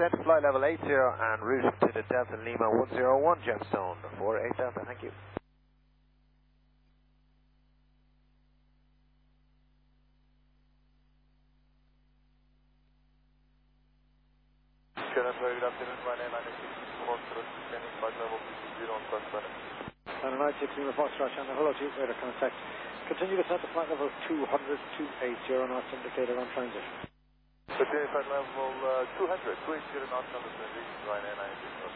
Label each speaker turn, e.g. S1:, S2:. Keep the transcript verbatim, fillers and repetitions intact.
S1: descent, flight level eight zero, and route to the Delta Lima one zero one Gemstone, four eight Delta, thank you.
S2: Good afternoon, my name is Foxtrot, descending flight level zero on Foxtrot.
S3: And nine six Lima Foxtrot, channel, hello to you, radar contact. Continue to set the flight level two hundred, two eighty knots indicator on transit.
S2: Continue flight level uh, two hundred, two eighty knots on the transit, Ryanair nine six.